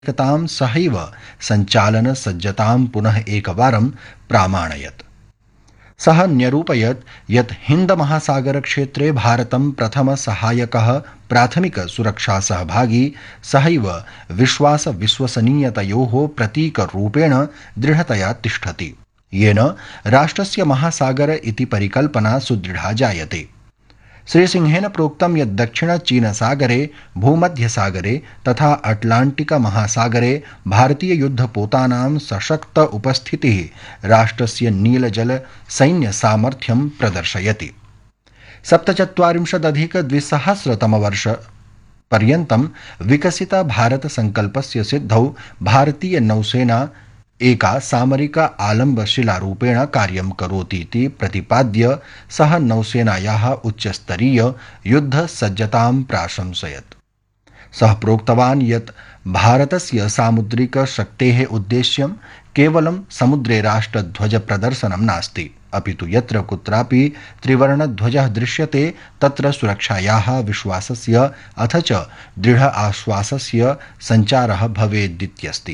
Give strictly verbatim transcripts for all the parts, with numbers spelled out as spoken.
एकतां सहैव सञ्चालनसज्जतां पुनः एकवारं प्रामाणयत्। सः न्यरूपयत् यत् हिन्दमहासागरक्षेत्रे भारतं प्रथमसहायकः प्राथमिकसुरक्षासहभागी सहैव विश्वासविश्वसनीयतयोः प्रतीकरूपेण दृढतया तिष्ठति, येन राष्ट्रस्य महासागर इति परिकल्पना सुदृढा जायते। श्रीसिंहेन प्रोक्तं यत् दक्षिणचीनसागरे, भूमध्यसागरे तथा अटलाण्टिकमहासागरे भारतीययुद्धपोतानां सशक्त उपस्थितिः राष्ट्रस्य नीलजलसैन्यसामर्थ्यं प्रदर्शयति। सप्तचत्वारिंशदधिकद्विसहस्रतमवर्षपर्यन्तं विकसितभारतसङ्कल्पस्य सिद्धौ भारतीयनौसेना एका सामरिका आलम्बशिलारूपेण कार्यं करोतीति प्रतिपाद्य सः नौसेनायाः उच्चस्तरीय युद्धसज्जतां प्राशंसयत्। सः प्रोक्तवान् यत् भारतस्य सामुद्रिकशक्तेः उद्देश्यं केवलं समुद्रे राष्ट्रध्वजप्रदर्शनं नास्ति, अपि तु यत्र कुत्रापि त्रिवर्णध्वजः दृश्यते तत्र सुरक्षायाः विश्वासस्य अथ च दृढ आश्वासस्य सञ्चारः भवेदित्यस्ति।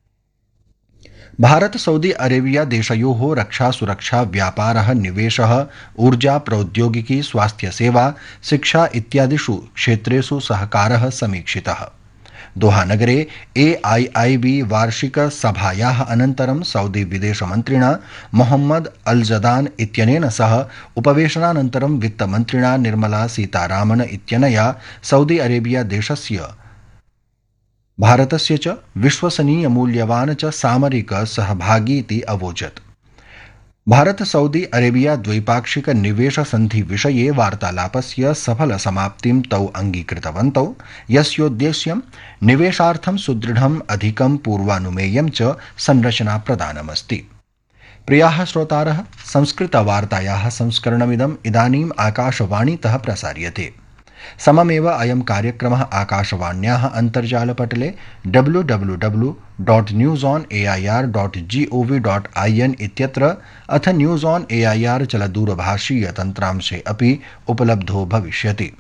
भारत सऊदी अरेबिया देशयोः रक्षा सुरक्षा व्यापारः निवेशः ऊर्जा प्रौद्योगिकी स्वास्थ्य सेवा शिक्षा इत्यादिषु क्षेत्रेषु सहकारः समीक्षितः। दोहा नगरे ए आई आई बी वार्षिकसभायाः अनन्तरं सऊदी विदेशमन्त्रिणा मोहम्मद अल जदान इत्यनेन सह उपवेशनानन्तरं वित्तमन्त्रिणा निर्मला सीतारामन इत्यनया सऊदी अरेबिया देशस्य भारतस्य च विश्वसनीयमूल्यवान् च सामरिक सहभागीति अवोचत्। भारत सऊदी अरेबिया द्वैपाक्षिक निवेश संधि विषये वार्तालापस्य सफल समाप्तिं तौ अंगीकृतवन्तौ, यस्योद्देश्यं निवेशार्थं सुदृढम् अधिकं पूर्वानुमेयं च संरचना प्रदानमस्ति। प्रियाः श्रोतारः, संस्कृतवार्तायाः संस्करणमिदम् इदानीम् आकाशवाणीतः प्रसार्यते। सममेव अयं कार्यक्रमः आकाशवाण्याः अन्तर्जालपटले W W W dot news on A I R dot G O V dot I N इत्यत्र अथ news on A I R चलदूरभाषीय तन्त्रांशे अपि उपलब्धो भविष्यति।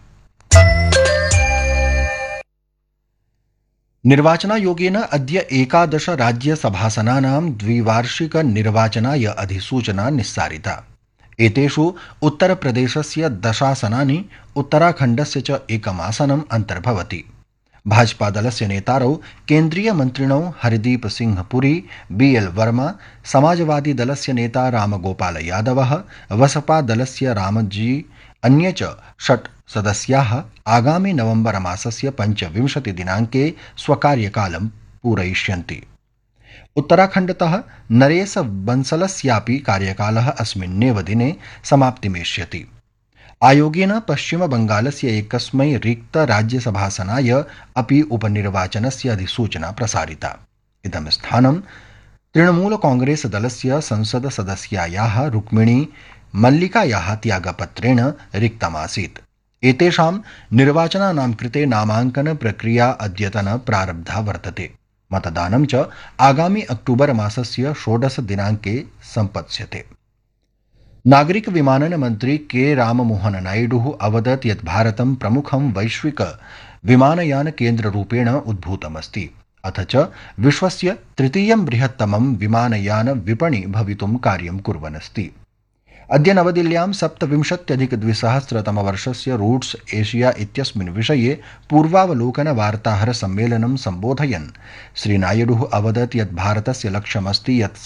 निर्वाचनायोगेन अद्य एकादश राज्यसभासनानां द्विवार्षिक निर्वाचनाय अधिसूचना निस्सारिता। एतेषु उत्तरप्रदेशस्य दशासनानि, उत्तराखण्डस्य च एकमासनम् अन्तर्भवति। भाजपादलस्य नेतारौ केन्द्रीयमन्त्रिणौ हरदीप सिंह पुरी, बी एल वर्मा, समाजवादीदलस्य नेता रामगोपाल यादवः, बसपादलस्य रामजी, अन्ये च षट् सदस्याः आगामि नवम्बर मासस्य पञ्चविंशतिदिनाङ्के स्वकार्यकालं पूरयिष्यन्ति। उत्तराखण्डतः नरेश बंसलस्यापि कार्यकालः अस्मिन्नेव दिने समाप्तिमेष्यति। आयोगेन पश्चिमबंगालस्य एकस्मै रिक्त राज्यसभासनाय अपि उपनिर्वाचनस्य अधिसूचना प्रसारिता। इदं स्थानं तृणमूल कांग्रेस दलस्य संसदसदस्यायाः रुक्मिणी मल्लिकायाः त्यागपत्रेण रिक्तमासीत्। एतेषां निर्वाचनानां कृते नामाङ्कन प्रक्रिया अद्यतन प्रारब्धा वर्तते। मतदानं च आगामि अक्टूबर मासस्य षोडश दिनाङ्के सम्पत्स्यते। नागरिक विमानन मंत्री के राममोहन नायडुः अवदत् यत् भारतं प्रमुखं वैश्विक विमानयान केन्द्ररूपेण उद्भूतमस्ति, अथ च विश्वस्य तृतीयं बृहत्तमं विमानयान विपणि भवितुं कार्यं कुर्वन्नस्ति। अद्य नवदिल्ल्यां सप्तविंशत्यधिकद्विसहस्रतमवर्षस्य रूट्स एशिया इत्यस्मिन् विषये पूर्वावलोकन वार्ताहर सम्मेलनं सम्बोधयन् श्रीनायडुः अवदत् यत् भारतस्य लक्ष्यमस्ति यत्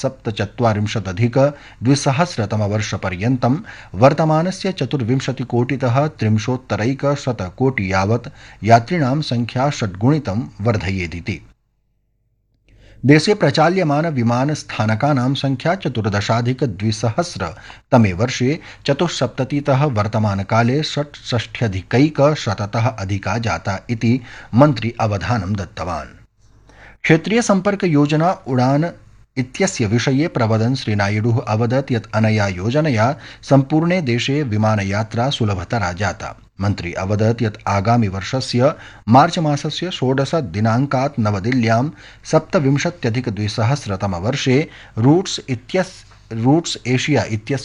सप्तचत्वारिंशदधिकद्विसहस्रतमवर्षपर्यन्तं वर्तमानस्य चतुर्विंशतिकोटितः त्रिंशोत्तरैकशतकोटि यावत् यात्रिणां संख्या षड्गुणितं वर्धयेदिति। देशे प्रचाल्यमान विमानस्थानकानां संख्या चतुर्दशाधिकद्विसहस्रतमे वर्षे चतुःसप्ततितः वर्तमानकाले षट्षष्ट्यधिकैकशततः अधिका जाता इति मन्त्री अवधानं दत्तवान्। क्षेत्रीय संपर्क योजना उड़ान इत्यस्य विषये प्रवदन् श्रीनायडुः अवदत् यत् अनया योजनया सम्पूर्णे देशे विमानयात्रा सुलभतरा जाता। मन्त्री अवदत् यत् आगामि वर्षस्य मार्च मासस्य षोडश दिनाङ्कात् नवदिल्ल्यां सप्तविंशत्यधिकद्विसहस्रतमवर्षे रूट्स इत्यस्य रूट्स एशिया इत्यस्य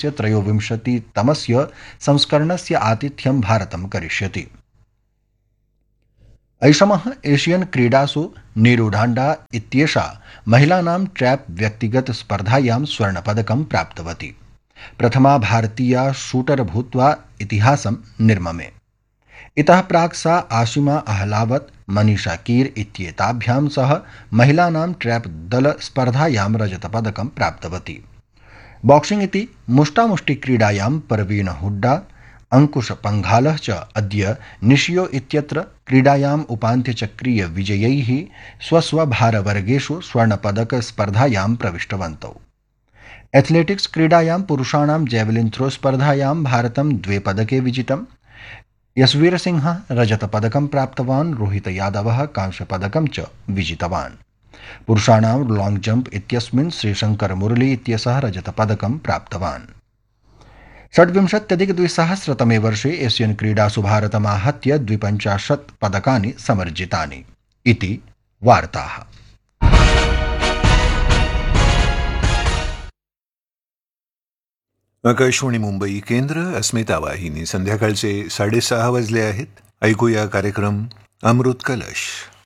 त्रयोविंशतितमस्य संस्करणस्य आतिथ्यं भारतं करिष्यति। ऐषमः एशियन क्रीडासु नीरुढाण्डा इत्येषा महिलानां ट्रैप व्यक्तिगत स्पर्धायां स्वर्णपदकं प्राप्तवती। प्रथमा भारतीया शूटर भूत्वा इतिहासं निर्ममे। इतः प्राक् सा आशिमा अहलावत, मनीषा कीर इत्येताभ्यां सह महिलानां ट्रैप दल स्पर्धायां रजतपदकं प्राप्तवती। बॉक्सिंग इति मुष्टामुष्टिक्रीडायां परवीन हुड्डा, अंकुश पंघालः च अद्य निशियो इत्यत्र क्रीडायाम् उपान्त्यचक्रीय विजयैः स्वस्वभारवर्गेषु स्वर्णपदक स्पर्धायां प्रविष्टवन्तौ। एथलेटिक्स क्रीडायां पुरुषाणां जैवलिन थ्रो स्पर्धायां भारतं द्वे पदके विजितम्। यशवीर सिंहः रजतपदकं प्राप्तवान्, रोहित यादवः कांस्यपदकं च विजितवान्। पुरुषाणां लॉन्ग जंप इत्यस्मिन् श्रीशंकर मुरली इत्यसः रजतपदकं प्राप्तवान्। षड्विंशत्यधिकद्विसहस्रतमे वर्षे एशियन क्रीडासु भारतमाहत्य द्विपञ्चाशत् पदकानि समर्जितानि इति वार्ताः। आकाशवाणी मुंबई केंद्र, अस्मिता वाहिनी. संध्याकाळचे साडेसहा वाजले आहेत. ऐकूया कार्यक्रम अमृत कलश.